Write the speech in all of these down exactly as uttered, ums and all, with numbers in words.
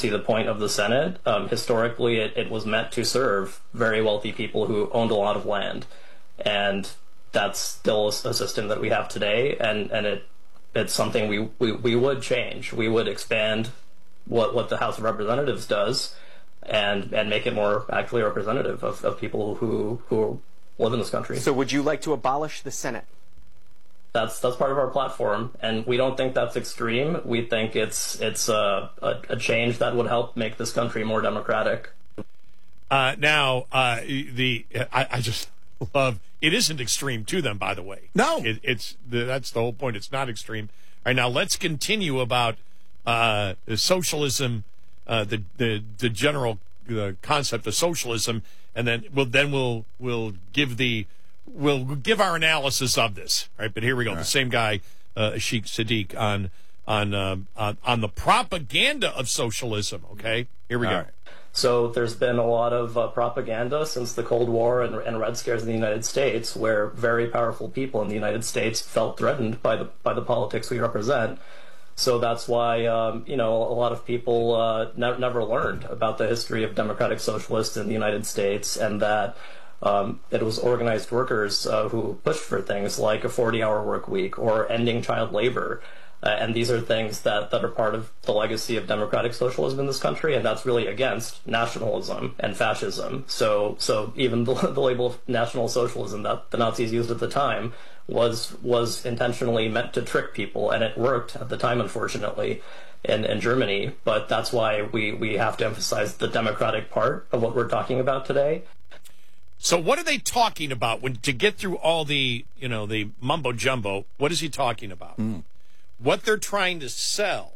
see the point of the Senate. Um, historically, it, it was meant to serve very wealthy people who owned a lot of land. And that's still a, a system that we have today, and, and it it's something we, we, we would change. We would expand what, what the House of Representatives does and, and make it more actually representative of, of people who, who live in this country. So would you like to abolish the Senate? That's that's part of our platform, and we don't think that's extreme. We think it's it's a, a, a change that would help make this country more democratic. Uh, now, uh, the I, I just love it. Isn't extreme to them, by the way. No, it, it's the, that's the whole point. It's not extreme. All right, now let's continue about uh, socialism, uh, the the the general uh, concept of socialism, and then we'll then we'll we'll give the. We'll give our analysis of this, right? But here we go. All the right. Same guy, uh, Sheikh Sadiq, on on, um, on on the propaganda of socialism. Okay, here we All go. Right. So there's been a lot of uh, propaganda since the Cold War and, and Red Scares in the United States, where very powerful people in the United States felt threatened by the by the politics we represent. So that's why um, you know a lot of people uh, ne- never learned about the history of democratic socialists in the United States, and that. Um, it was organized workers uh, who pushed for things like a forty-hour work week or ending child labor. Uh, and these are things that, that are part of the legacy of democratic socialism in this country, and that's really against nationalism and fascism. So so even the, the label of National Socialism that the Nazis used at the time was was intentionally meant to trick people, and it worked at the time, unfortunately, in, in Germany. But that's why we, we have to emphasize the democratic part of what we're talking about today. So what are they talking about when to get through all the, you know, the mumbo jumbo? What is he talking about? Mm. What they're trying to sell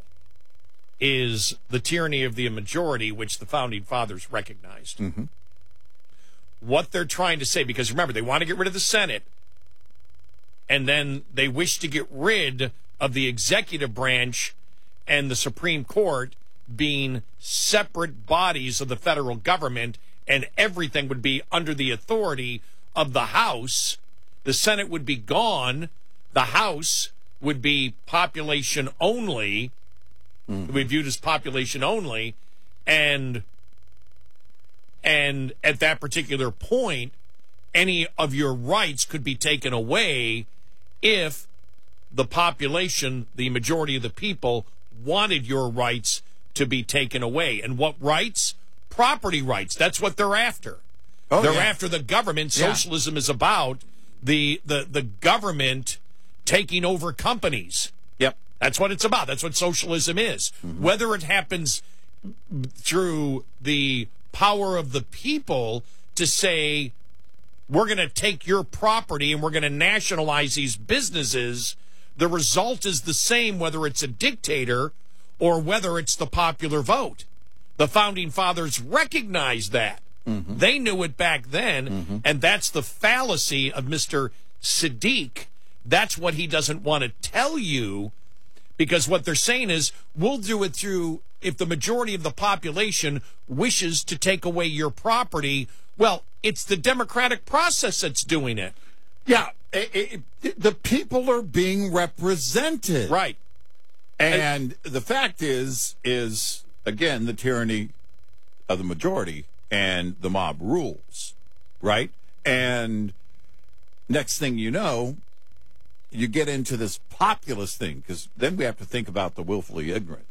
is the tyranny of the majority, which the founding fathers recognized. Mm-hmm. What they're trying to say, because remember, they want to get rid of the Senate, and then they wish to get rid of the executive branch and the Supreme Court being separate bodies of the federal government, and everything would be under the authority of the House. The Senate would be gone. The House would be population only. Mm-hmm. It would be viewed as population only. And, and at that particular point, any of your rights could be taken away if the population, the majority of the people, wanted your rights to be taken away. And what rights? Property rights. That's what they're after. Oh, they're yeah. after the government. Socialism yeah. is about the, the the government taking over companies. Yep. That's what it's about. That's what socialism is. Mm-hmm. Whether it happens through the power of the people to say, we're going to take your property and we're going to nationalize these businesses, the result is the same whether it's a dictator or whether it's the popular vote. The founding fathers recognized that. Mm-hmm. They knew it back then, mm-hmm. and that's the fallacy of Mister Sadiq. That's what he doesn't want to tell you, because what they're saying is, we'll do it through, if the majority of the population wishes to take away your property, well, it's the democratic process that's doing it. Yeah, it, it, the people are being represented. Right. And, and the fact is, is... Again, the tyranny of the majority and the mob rules, right? And next thing you know, you get into this populist thing, because then we have to think about the willfully ignorant.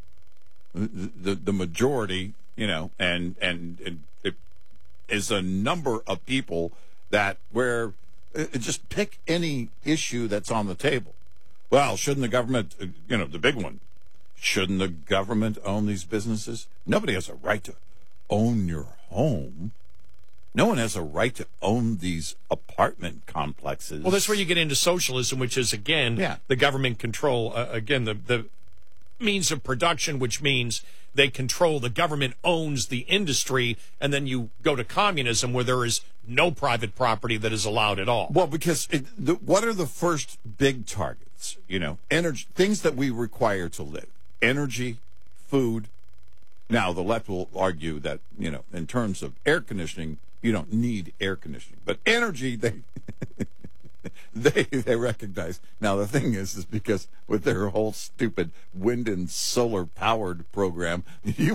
The, the, the majority, you know, and, and, and it is a number of people that where uh, just pick any issue that's on the table. Well, shouldn't the government, uh, you know, the big one, shouldn't the government own these businesses? Nobody has a right to own your home. No one has a right to own these apartment complexes. Well, that's where you get into socialism, which is, again, yeah. the government control, uh, again, the, the means of production, which means they control, the government owns the industry, and then you go to communism where there is no private property that is allowed at all. Well, because it, the, what are the first big targets? You know, energy, things that we require to live. Energy, food. Now, the left will argue that, you know, in terms of air conditioning, you don't need air conditioning. But energy, they they they recognize. Now, the thing is, is because with their whole stupid wind and solar powered program, you